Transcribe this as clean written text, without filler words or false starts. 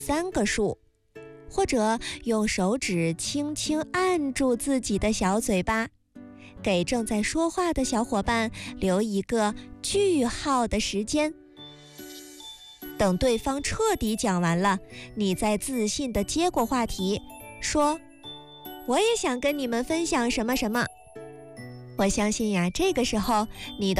3个数，或者用手指轻轻按住自己的小嘴巴，给正在说话的小伙伴留一个句号的时间。等对方彻底讲完了，你再自信地接过话题，说：“我也想跟你们分享什么什么。”我相信呀，这个时候你的